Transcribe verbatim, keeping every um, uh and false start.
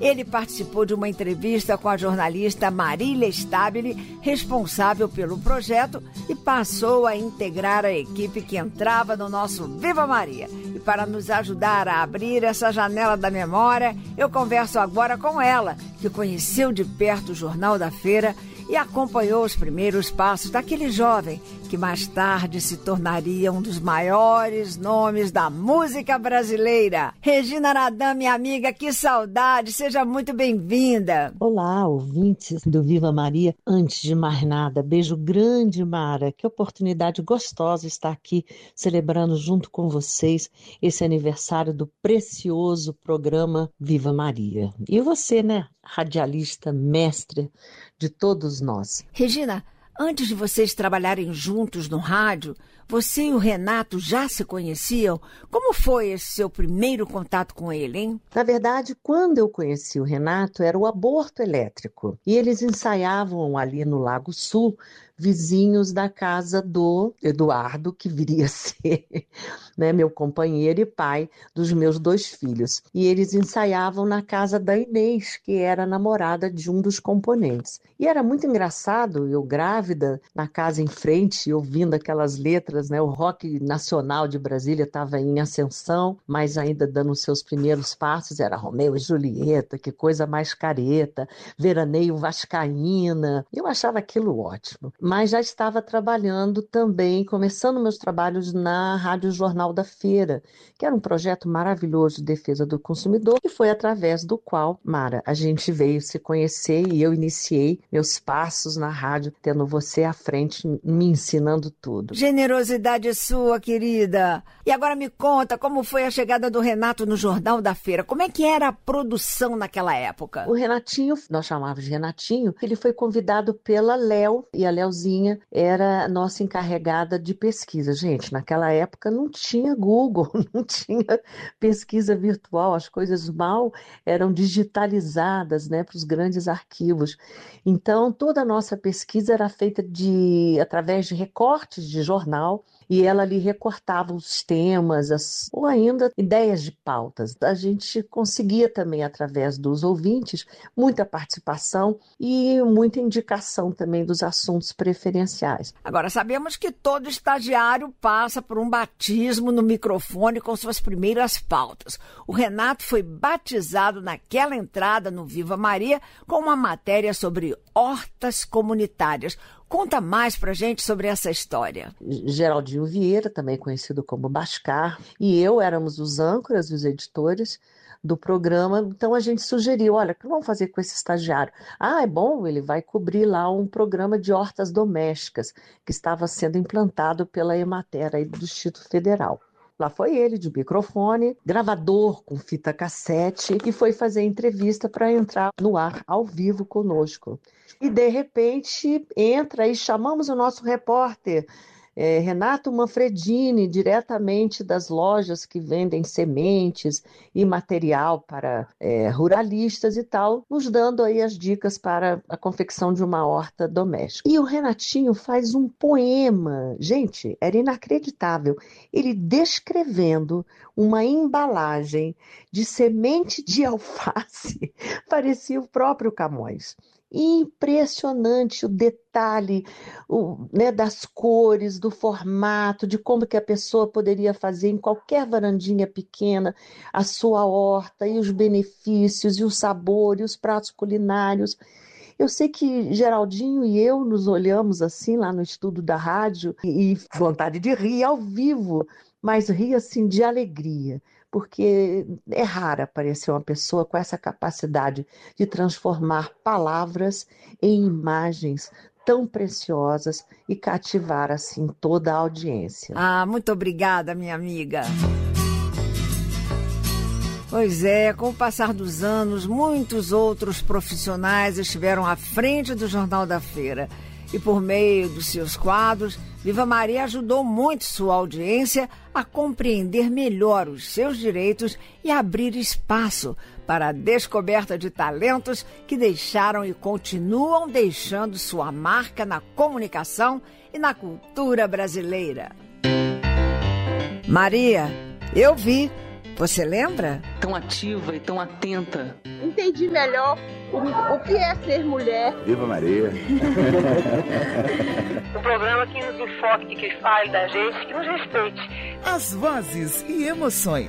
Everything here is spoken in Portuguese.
ele participou de uma entrevista com a jornalista Marília Stabile, responsável pelo projeto, e passou a integrar a equipe que entrava no nosso Viva Maria. E para nos ajudar a abrir essa janela da memória, eu converso agora com ela, que conheceu de perto o Jornal da Feira e acompanhou os primeiros passos daquele jovem que mais tarde se tornaria um dos maiores nomes da música brasileira. Regina Aradã, minha amiga, que saudade, seja muito bem-vinda. Olá, ouvintes do Viva Maria. Antes de mais nada, beijo grande, Mara. Que oportunidade gostosa estar aqui celebrando junto com vocês esse aniversário do precioso programa Viva Maria. E você, né, radialista, mestre de todos nós. Regina, antes de vocês trabalharem juntos no rádio, você e o Renato já se conheciam? Como foi esse seu primeiro contato com ele, hein? Na verdade, quando eu conheci o Renato, era o aborto elétrico. E eles ensaiavam ali no Lago Sul, vizinhos da casa do Eduardo, que viria a ser, né, meu companheiro e pai dos meus dois filhos. E eles ensaiavam na casa da Inês, que era a namorada de um dos componentes. E era muito engraçado, eu grávida, na casa em frente, ouvindo aquelas letras, né, o rock nacional de Brasília estava em ascensão, mas ainda dando os seus primeiros passos, era Romeu e Julieta, que coisa mais careta, Veraneio Vascaína. Eu achava aquilo ótimo. Mas já estava trabalhando também, começando meus trabalhos na Rádio Jornal da Feira, que era um projeto maravilhoso de defesa do consumidor, e foi através do qual, Mara, a gente veio se conhecer e eu iniciei meus passos na rádio, tendo você à frente, me ensinando tudo. Generosidade sua, querida. E agora me conta como foi a chegada do Renato no Jornal da Feira. Como é que era a produção naquela época? O Renatinho, nós chamávamos de Renatinho, ele foi convidado pela Léo, e a Léozinha era a nossa encarregada de pesquisa. Gente, naquela época não tinha Google, não tinha pesquisa virtual, as coisas mal eram digitalizadas, né, para os grandes arquivos. Então, toda a nossa pesquisa era feita de, através de recortes de jornal, e ela ali recortava os temas, as, ou ainda ideias de pautas. A gente conseguia também, através dos ouvintes, muita participação e muita indicação também dos assuntos preferenciais. Agora, sabemos que todo estagiário passa por um batismo no microfone com suas primeiras pautas. O Renato foi batizado naquela entrada no Viva Maria com uma matéria sobre hortas comunitárias. Conta mais pra gente sobre essa história. Geraldinho Vieira, também conhecido como Bascar, e eu éramos os âncoras, os editores do programa, então a gente sugeriu, olha, o que vamos fazer com esse estagiário? Ah, é bom, ele vai cobrir lá um programa de hortas domésticas que estava sendo implantado pela Emater aí do Distrito Federal. Lá foi ele, de microfone, gravador com fita cassete, e foi fazer entrevista para entrar no ar ao vivo conosco. E, de repente, entra e chamamos o nosso repórter, é, Renato Manfredini, diretamente das lojas que vendem sementes e material para é, ruralistas e tal, nos dando aí as dicas para a confecção de uma horta doméstica. E o Renatinho faz um poema, gente, era inacreditável, ele descrevendo uma embalagem de semente de alface, parecia o próprio Camões. Impressionante o detalhe o, né, das cores, do formato, de como que a pessoa poderia fazer em qualquer varandinha pequena a sua horta, e os benefícios, e o sabor, e os pratos culinários. Eu sei que Geraldinho e eu nos olhamos assim lá no estúdio da rádio e, e vontade de rir ao vivo, mas rir assim de alegria, porque é raro aparecer uma pessoa com essa capacidade de transformar palavras em imagens tão preciosas e cativar assim toda a audiência. Ah, muito obrigada, minha amiga. Pois é, com o passar dos anos, muitos outros profissionais estiveram à frente do Jornal da Feira. E por meio dos seus quadros, Viva Maria ajudou muito sua audiência a compreender melhor os seus direitos e abrir espaço para a descoberta de talentos que deixaram e continuam deixando sua marca na comunicação e na cultura brasileira. Maria, eu vi Você lembra? Tão ativa e tão atenta. Entendi melhor o, o que é ser mulher. Viva Maria! Um programa que nos enfoque, que fale da gente, que nos respeite. As vozes e emoções